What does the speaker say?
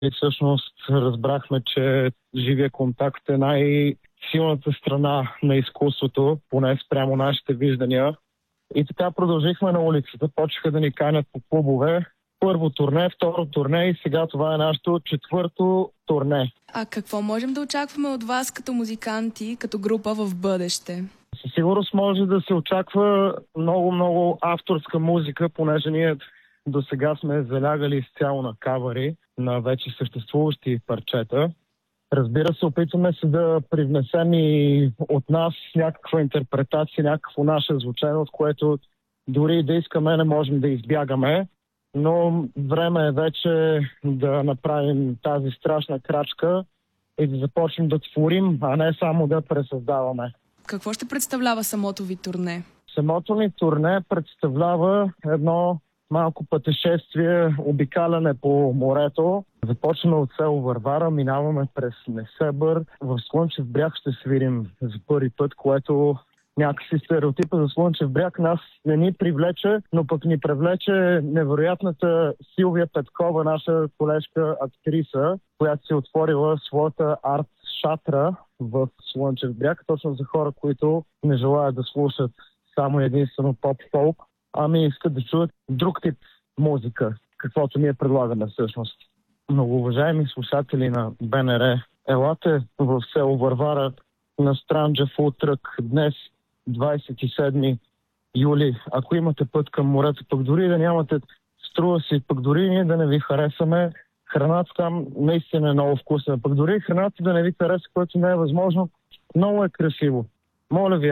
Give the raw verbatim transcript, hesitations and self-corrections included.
И всъщност разбрахме, че живия контакт е най-силната страна на изкуството, поне спрямо нашите виждания. И така продължихме на улицата, почнаха да ни канят по клубове. Първо турне, второ турне и сега това е нашето четвърто турне. А какво можем да очакваме от вас като музиканти, като група в бъдеще? Със сигурност може да се очаква много-много авторска музика, понеже ние до сега сме залягали изцяло на кавъри на вече съществуващи парчета. Разбира се, опитваме се да привнесем и от нас някаква интерпретация, някакво наше звучение, от което дори да искаме не можем да избягаме. Но време е вече да направим тази страшна крачка и да започнем да творим, а не само да пресъздаваме. Какво ще представлява самото ви турне? Самото ни турне представлява едно малко пътешествие, обикаляне по морето. Започваме от село Варвара, минаваме през Несебър. В Слънчев бряг ще свирим за първи път, което някакси стереотипа за Слънчев бряг нас не ни привлече, но пък ни привлече невероятната Силвия Петкова, наша колежка актриса, която си отворила своята арт шатра в Слънчев бряг, точно за хора, които не желаят да слушат само единствено поп-фолк, ами искат да чуят друг тип музика, каквото ние предлагаме всъщност. Многоуважаеми слушатели на БНР, елате в село Варвара на Странджа в утрък днес, двадесет и седми юли. Ако имате път към морето, пък дори да нямате, струва си, пък дори ние да не ви харесаме, храната там наистина е много вкусна. Пък дори храната да не ви хареса, което не е възможно, много е красиво. Моля ви,